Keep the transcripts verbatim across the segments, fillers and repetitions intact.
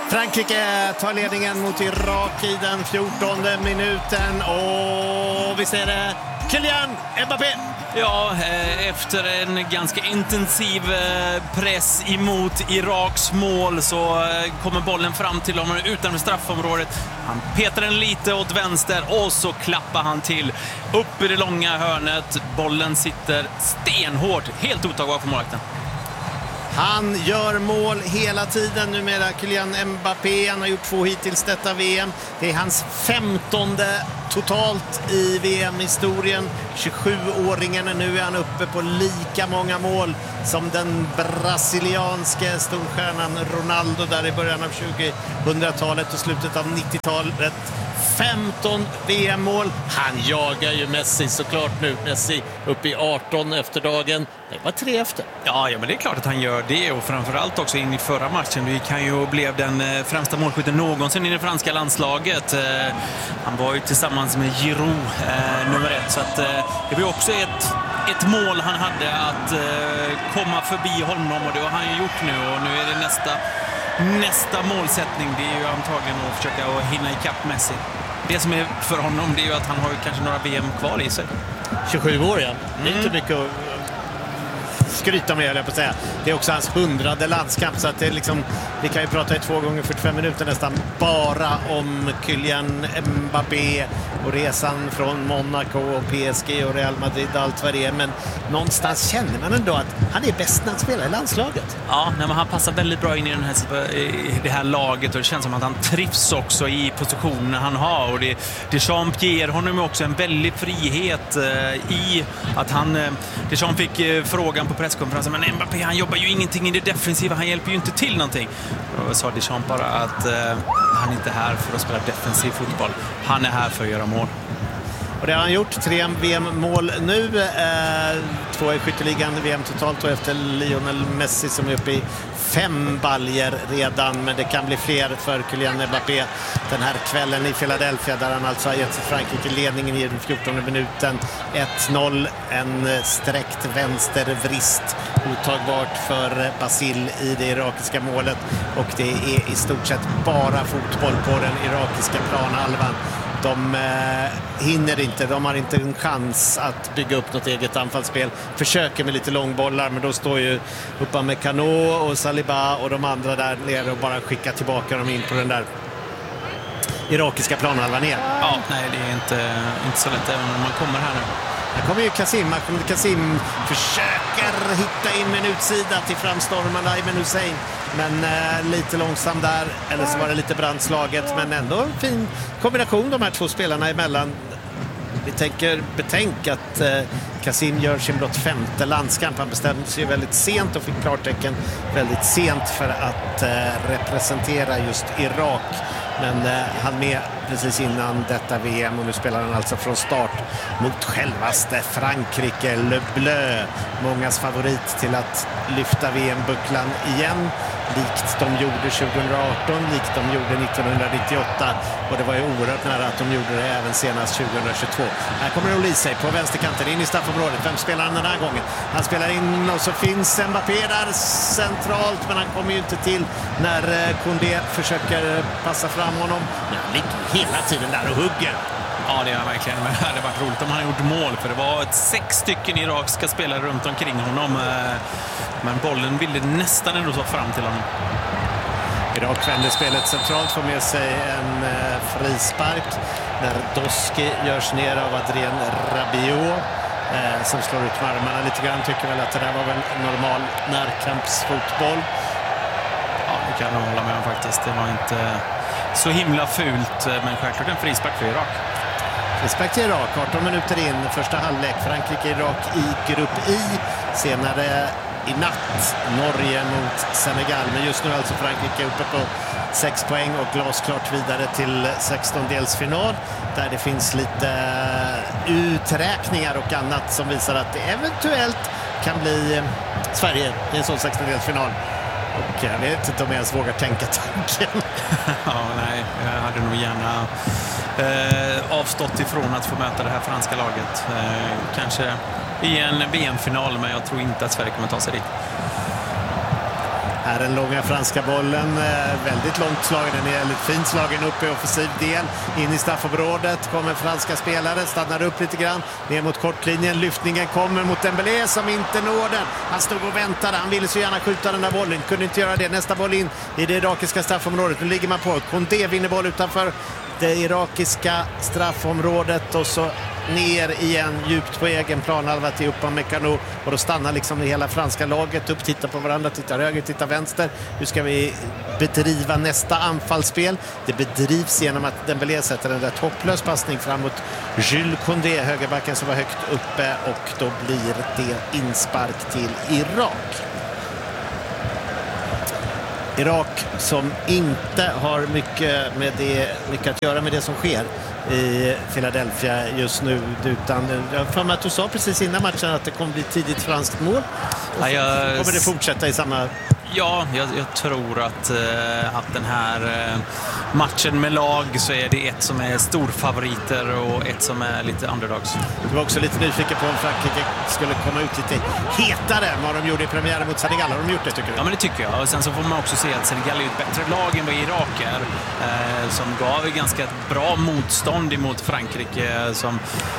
Frankrike tar ledningen mot Irak i den fjortonde minuten. Och vi ser det, Kylian Mbappé. Ja, efter en ganska intensiv press emot Iraks mål så kommer bollen fram till honom utanför straffområdet. Han petar den lite åt vänster och så klappar han till upp i det långa hörnet. Bollen sitter stenhårt, helt otagbar för målvakten. Han gör mål hela tiden numera, Kylian Mbappé. Han har gjort två hittills detta V M. Det är hans femtonde totalt i V M-historien. tjugosjuåringen, nu är han uppe på lika många mål som den brasilianske storstjärnan Ronaldo där i början av tjugohundratalet och slutet av nittiotalet. femton V M-mål. Han jagar ju Messi såklart nu. Messi uppe i arton efter dagen. Det var tre efter. Ja, ja, men det är klart att han gör det. Och framförallt också in i förra matchen. Det kan ju blev den främsta målskytten någonsin i det franska landslaget. Han var ju tillsammans med Giroud eh, nummer ett. Så att, eh, det var också ett, ett mål han hade att eh, komma förbi honom. Och det har han ju gjort nu. Och nu är det nästa... Nästa målsättning, det är ju antagligen att försöka att hinna ikapp Messi. Det som är för honom, det är ju att han har ju kanske några V M kvar i sig. tjugosju år, ja. Det är inte mycket att skryta med, jag på att säga. Det är också hans hundrade landskamp, så att det är liksom, vi kan ju prata i två gånger fyrtiofem minuter nästan bara om Kylian Mbappé och resan från Monaco och P S G och Real Madrid och allt vad det är. Men någonstans känner man ändå att han är bäst när han spelar i landslaget. Ja, nej, men han passar väldigt bra in i, den här, i det här laget och det känns som att han trivs också i positionen han har. Och det, Deschamps ger honom också en väldig frihet eh, i att han... Eh, Deschamps fick eh, frågan på presskonferensen, men Mbappé, han jobbar ju ingenting i det defensiva, han hjälper ju inte till någonting. Och sa Deschamps bara att eh, han inte är här för att spela defensiv fotboll. Han är här för att göra mål. Och det har han gjort, tre V M-mål nu, eh, två i skytteligan V M totalt och efter Lionel Messi som är uppe i fem baljer redan, men det kan bli fler för Kylian Mbappé den här kvällen i Philadelphia där han alltså har gett Frankrike ledningen i den fjortonde minuten. ett noll, en sträckt vänstervrist, otagbart för Basil i det irakiska målet, och det är i stort sett bara fotboll på den irakiska planhalvan. De eh, hinner inte, de har inte en chans att bygga upp något eget anfallsspel. Försöker med lite långbollar, men då står ju Upamecano och Saliba och de andra där nere och bara skickar tillbaka dem in på den där irakiska planhalvan ner. Ja, nej, det är inte, inte så lätt även om man kommer här nu. Här kommer ju Kasim. Kasim försöker hitta in med en utsida till framstormande Ayman Hussein. Men eh, lite långsam där. Eller så var det lite brandslaget. Men ändå en fin kombination de här två spelarna emellan. Vi tänker betänk att eh, Kasim gör sin blott femte landskamp. Han bestämde sig väldigt sent och fick klartecken väldigt sent för att eh, representera just Irak. Men eh, han med precis innan detta V M och nu spelar han alltså från start mot självaste Frankrike, Le Bleu. Mångas favorit till att lyfta V M-bucklan igen, likt de gjorde tjugohundraarton, likt de gjorde nittonhundranittioåtta, och det var ju oerhört nära att de gjorde det även senast tjugohundratjugotvå. Här kommer Olise på vänsterkanten in i straffområdet. Vem spelar han den här gången? Han spelar in och så finns Mbappé där centralt, men han kommer ju inte till när Koundé försöker passa fram honom. Men han ligger hela tiden där och hugger. Ja, det är verkligen. Men det hade varit roligt om han hade gjort mål, för det var ett sex stycken irakiska spelare runt omkring honom. Men bollen ville nästan ändå ta fram till honom. Irak vänder spelet centralt, får med sig en frispark när Doski görs ner av Adrien Rabiot eh, som slår ut med armarna lite grann. Tycker väl att det där var väl normal närkampsfotboll. Ja, det kan jag hålla med om faktiskt. Det var inte så himla fult, men självklart en frispark för Irak. Frispark till Irak, arton minuter in, första halvlek. Frankrike-Irak i grupp I. Senare i natt Norge mot Senegal. Men just nu alltså Frankrike uppe på sex poäng och glasklart vidare till sextondelsfinal. Där det finns lite uträkningar och annat som visar att det eventuellt kan bli Sverige i en sån sextondelsfinal. Och jag vet inte om jag ens vågar tänka tanken. Ja, nej, jag hade nog gärna eh, avstått ifrån att få möta det här franska laget. Eh, kanske i en V M-final, men jag tror inte att Sverige kommer ta sig dit. Här den långa franska bollen, väldigt långt slagen, den är väldigt fint slagen upp i offensiv del. In i straffområdet kommer franska spelare, stannar upp lite grann, ner mot kortlinjen, lyftningen kommer mot Dembélé som inte når den. Han stod och väntade, han ville så gärna skjuta den där bollen, kunde inte göra det. Nästa boll in i det irakiska straffområdet, nu ligger man på. Kondé vinner boll utanför det irakiska straffområdet och så ner igen djupt på egen planhalva till Upamecano, och då stannar liksom hela franska laget upp, tittar på varandra, tittar höger, tittar vänster. Hur ska vi bedriva nästa anfallsspel? Det bedrivs genom att Dembélé sätter en rätt hopplös passning fram mot Jules Koundé, högerbacken som var högt uppe, och då blir det inspark till Irak. Irak som inte har mycket, med det, mycket att göra med det som sker i Philadelphia just nu, utan jag får med att du sa precis innan matchen att det kommer bli tidigt franskt mål. Och så ja, jag... kommer det fortsätta i samma... Ja, jag, jag tror att, eh, att den här eh, matchen med lag så är det ett som är storfavoriter och ett som är lite underdogs. Du var också lite nyfiken på om Frankrike skulle komma ut lite hetare än vad de gjorde i premiären mot Senegal. Har de gjort det, tycker du? Ja, men det tycker jag. Och sen så får man också se att Senegal är ett bättre lag än vad Irak är, eh, som gav ett ganska bra motstånd emot Frankrike, som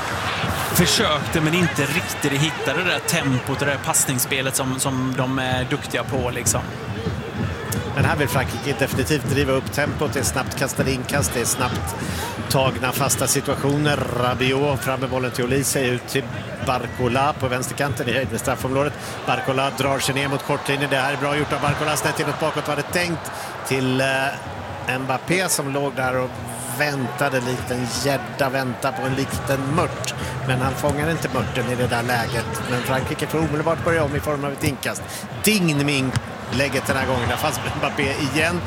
försökte men inte riktigt hittade det där tempot och det där passningsspelet som, som de är duktiga på liksom. Men här vill Frankrike definitivt driva upp tempot. Det är snabbt kastade inkast, det är snabbt tagna fasta situationer. Rabiot fram med bollen till Olise, ut till Barcola på vänsterkanten i höjd med straffområdet. Barcola drar sig ner mot kortlinjen. Det här är bra gjort av Barcola, snett inåt bakåt var det tänkt till eh, Mbappé som låg där och väntade likt en gädda, vänta på en liten mört, men han fångar inte mörten i det där läget. Men Frankrike får omedelbart börja om i form av ett inkast. Ding-ming lägget den här gången, där fanns Mbappé igen,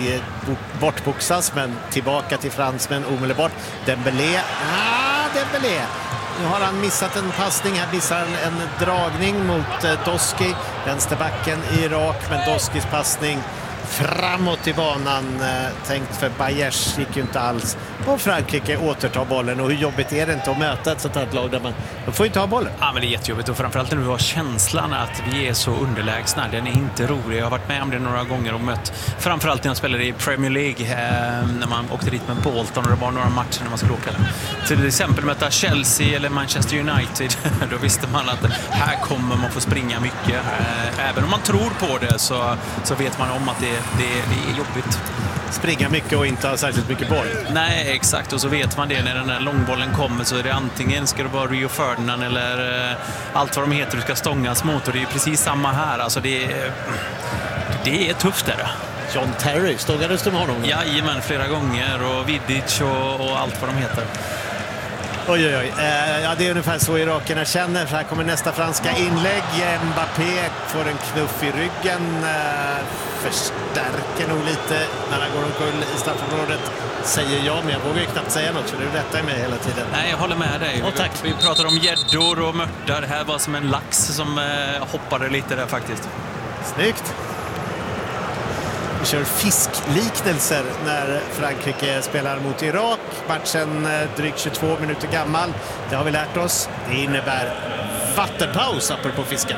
bortboxas men tillbaka till fransmän omedelbart. Dembélé, ah, Dembélé nu har han missat en passning, här missar han en dragning mot eh, Doski, vänsterbacken i Irak, men Doskis passning framåt i banan, eh, tänkt för Bayesh, gick ju inte alls. Och Frankrike återtar bollen, och hur jobbigt är det inte att möta ett sånt här lag där man, man får inte ha bollen? Ja, men det är jättejobbigt, och framförallt när du har känslan att vi är så underlägsna. Den är inte rolig. Jag har varit med om det några gånger och mött, framförallt när jag spelade i Premier League, eh, när man åkte dit med Bolton och det var några matcher när man skulle åka till exempel möta Chelsea eller Manchester United. Då visste man att här kommer man få springa mycket. Eh, även om man tror på det så, så vet man om att det, det, det är jobbigt. Springa mycket och inte ha särskilt mycket boll. Nej, exakt. Och så vet man det när den här långbollen kommer, så är det antingen ska det vara Rio Ferdinand eller eh, allt vad de heter du ska stångas mot, och det är precis samma här. Alltså det är, det är tufft där. John Terry, stångades du med honom? Ja, men flera gånger, och Vidic och, och allt vad de heter. Oj, oj, oj. Eh, ja, det är ungefär så irakerna känner. För här kommer nästa franska inlägg. Mbappé får en knuff i ryggen. Eh, förstärker nog lite när han går omkull i straffområdet, säger jag. Men jag vågar ju knappt säga något, för du rättar mig hela tiden. Nej, jag håller med dig. Oh, tack. Vi, vi pratar om gäddor och mörtar. Det här var som en lax som eh, hoppade lite där faktiskt. Snyggt. Vi kör fiskliknelser när Frankrike spelar mot Irak. Matchen drygt tjugotvå minuter gammal. Det har vi lärt oss. Det innebär vattenpaus apropå fiskar.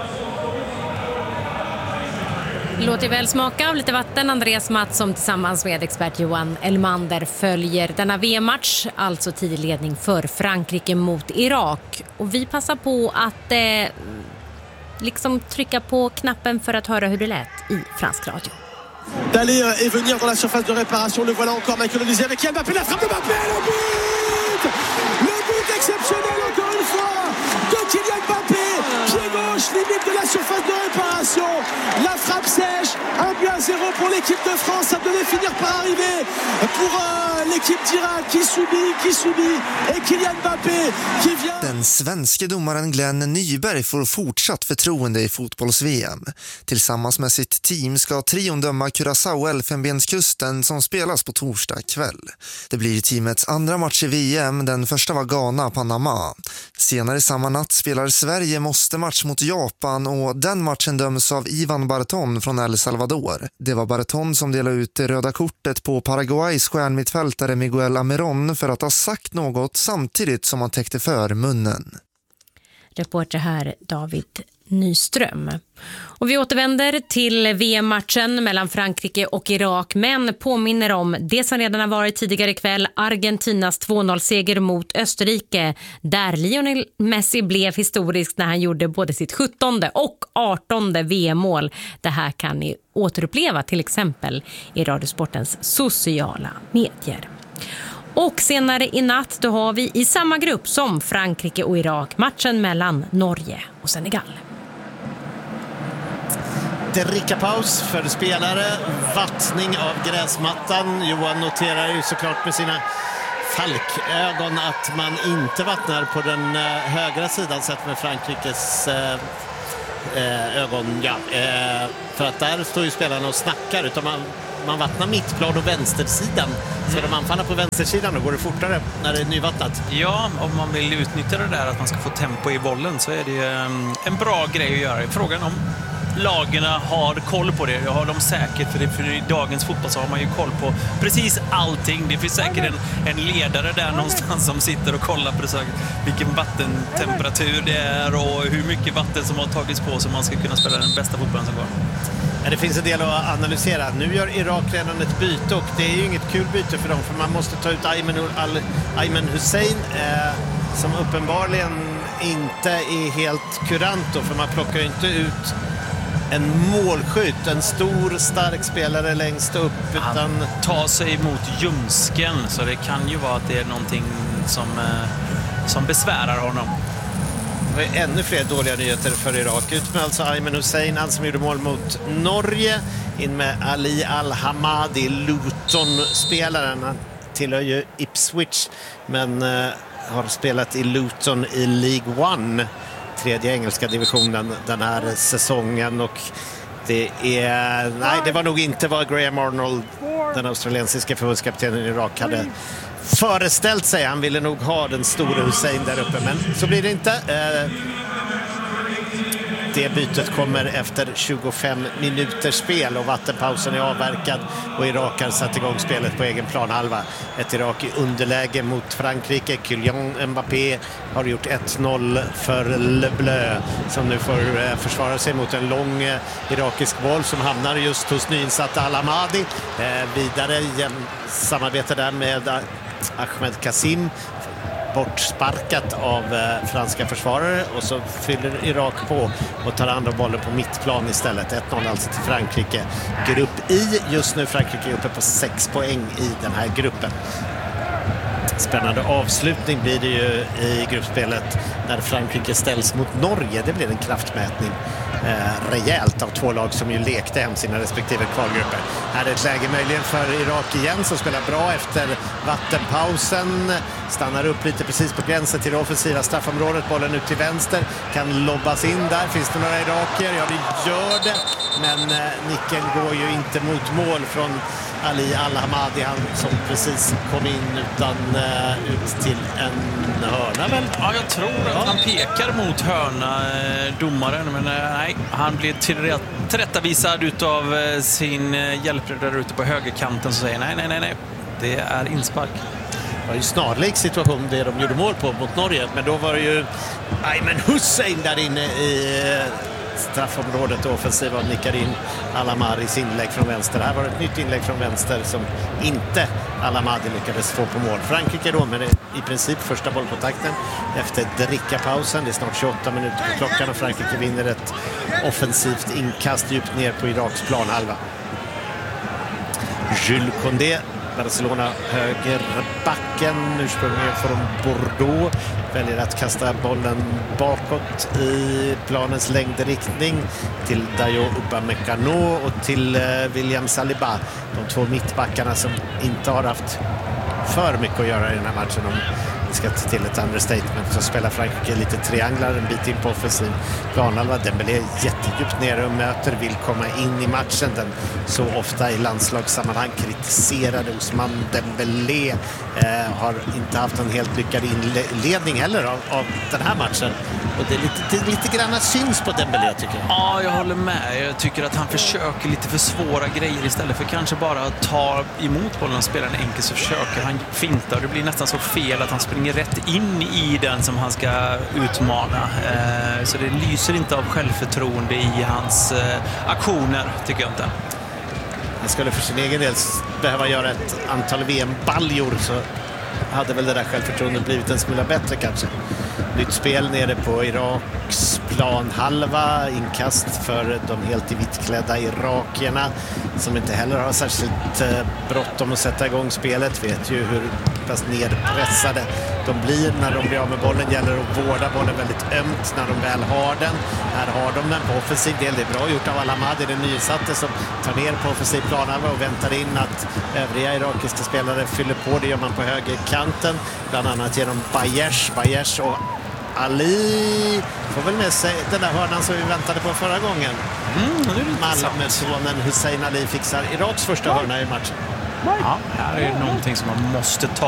Låter väl smaka av lite vatten. Andreas Mattsson tillsammans med expert Johan Elmander följer denna V M-match. Alltså tidledning för Frankrike mot Irak. Och vi passar på att eh, liksom trycka på knappen för att höra hur det lät i fransk radio. D'aller et venir dans la surface de réparation. Le voilà encore, Michael Olise avec Mbappé, la frappe de Mbappé, le but! Le but exceptionnel encore une fois de Kylian Mbappé, pied gauche, limite de la surface de réparation. La frappe sèche, un but à zéro pour l'équipe de France. Ça devait finir par arriver pour euh, l'équipe d'Irak qui subit, qui subit. Et Kylian Mbappé qui vient... Den svenske domaren Glenn Nyberg får fortsatt förtroende i fotbolls-V M. Tillsammans med sitt team ska trion döma Curaçao-Elfenbenskusten som spelas på torsdag kväll. Det blir teamets andra match i V M, den första var Ghana-Panama. Senare samma natt spelar Sverige måste-match mot Japan, och den matchen döms av Ivan Barton från El Salvador. Det var Barton som delade ut det röda kortet på Paraguays stjärnmittfältare Miguel Amiron för att ha sagt något samtidigt som han täckte för munnen. Reporter här David Nyström. Och vi återvänder till V M-matchen mellan Frankrike och Irak, men påminner om det som redan har varit tidigare ikväll, Argentinas två noll-seger mot Österrike, där Lionel Messi blev historisk när han gjorde både sitt sjuttonde och artonde V M-mål. Det här kan ni återuppleva till exempel i Radiosportens sociala medier. Och senare i natt då har vi i samma grupp som Frankrike och Irak matchen mellan Norge och Senegal. Drickapaus för spelare, vattning av gräsmattan. Johan noterar ju såklart med sina falkögon att man inte vattnar på den högra sidan sett med Frankrikes eh, ögon. Ja, eh, för att där står ju spelarna och snackar, utan man, man vattnar mittplan och vänstersidan. Så mm. de anfaller på vänstersidan, då går det fortare när det är nyvattnat. Ja, om man vill utnyttja det där att man ska få tempo i bollen så är det ju en bra grej att göra. Frågan om lagerna har koll på det. Jag har dem säkert, för, det, för i dagens fotboll så har man ju koll på precis allting. Det finns säkert en, en ledare där någonstans som sitter och kollar på det, så vilken vattentemperatur det är och hur mycket vatten som har tagits på så man ska kunna spela den bästa fotbollen som går. Ja, det finns en del att analysera. Nu gör Irak redan ett byte och det är ju inget kul byte för dem, för man måste ta ut Ayman, Al- Ayman Hussein eh, som uppenbarligen inte är helt kurant då, för man plockar ju inte ut en målskytt, en stor, stark spelare längst upp. Utan... Han tar sig mot ljumsken, så det kan ju vara att det är någonting som, eh, som besvärar honom. Det var ännu fler dåliga nyheter för Irak. Ut med alltså Ayman Hussein, han som gjorde mål mot Norge. In med Ali Al-Hamadi, Luton-spelaren. Han tillhör ju Ipswich, men eh, har spelat i Luton i League One, tredje engelska divisionen den här säsongen, och det är nej, det var nog inte vad Graham Arnold, den australiensiska förbundskaptenen i Irak, hade föreställt sig. Han ville nog ha den stora Hussein där uppe, men så blir det inte. Det bytet kommer efter tjugofem minuters spel och vattenpausen är avverkad och Irak har satt igång spelet på egen planhalva. Ett Irak i underläge mot Frankrike. Kylian Mbappé har gjort ett noll för Le Bleu, som nu får försvara sig mot en lång irakisk boll som hamnar just hos nyinsatta Al-Hamadi. Eh, vidare i samarbete där med Ahmed Kassim, bortsparkat av eh, franska försvarare, och så fyller Irak på och tar andra bollen på mittplan istället. ett noll alltså till Frankrike. Grupp I, just nu Frankrike är uppe på sex poäng i den här gruppen. Spännande avslutning blir det ju i gruppspelet när Frankrike ställs mot Norge. Det blir en kraftmätning eh, rejält av två lag som ju lekte hem sina respektive kvalgrupper. Här är ett läge möjligen för Irak igen, som spelar bra efter vattenpausen. Stannar upp lite precis på gränsen till det offensiva straffområdet. Bollen ut till vänster, kan lobbas in där. Finns det några iraker? Ja, det gör det. Men eh, nicken går ju inte mot mål från Ali Al-Hamadi, han som precis kom in, utan uh, ut till en hörna väl? Ja, jag tror att ja. han pekar mot hörna, eh, domaren, men eh, nej, han blir tillrättavisad utav eh, sin eh, hjälpare där ute på högerkanten, som säger nej, nej, nej, nej, det är inspark. Det var ju snarlik situation det de gjorde mål på mot Norge, men då var det ju Ayman Hussein där inne i eh, straffområdet och offensiva och nickar in Al-Hamaris inlägg från vänster. Här var det ett nytt inlägg från vänster som inte Al-Hamadi lyckades få på mål. Frankrike då, men i princip första bollkontakten efter drickapausen. Det är snart tjugoåtta minuter på klockan och Frankrike vinner ett offensivt inkast djupt ner på Iraks planhalva. Jules Koundé, Barcelona högerbacken, ursprungligen från Bordeaux, väljer att kasta bollen bakåt i planens längdriktning till Dayo Upamecano och till William Saliba. De två mittbackarna som inte har haft för mycket att göra i den här matchen. Om vi ska ta till ett understatement, så spelar Frankrike lite trianglar en bit in på offensiv planhalva. Dembélé är jättedjupt nere och möter, vill komma in i matchen. Den så ofta i landslagssammanhang kritiserade Ousmane Dembélé eh, har inte haft en helt lyckad inledning heller av, av den här matchen. Och det är lite, det är lite granna syns på Dembélé, tycker jag. Ja, jag håller med. Jag tycker att han försöker lite för svåra grejer istället för kanske bara ta emot bollen och spela en enkel, så försöker han finta och det blir nästan så fel att han springer svänger rätt in i den som han ska utmana. Eh, så det lyser inte av självförtroende i hans eh, aktioner, tycker jag inte. Han skulle för sin egen del behöva göra ett antal V M-baljor, så hade väl det där självförtroendet blivit en smula bättre kanske. Nytt spel nere på Iraks planhalva, inkast för de helt i vittklädda irakierna som inte heller har särskilt eh, bråttom att sätta igång spelet. Vet ju hur pass nedpressade de blir när de blir av med bollen. Gäller att vårda bollen väldigt ömt när de väl har den. Här har de den på offensiv del. Det är bra gjort av Al-Hamadi, den nysatte, som tar ner på offensiv planhalva och väntar in att övriga irakiska spelare fyller på. Det gör man på högerkanten, bland annat genom Bayesh. Bayesh och Ali får väl med sig den där hörnan som vi väntade på förra gången. Mm, Malmösonen Hussein Ali fixar Iraks första hörna i matchen. Ja, här är det någonting som man måste ta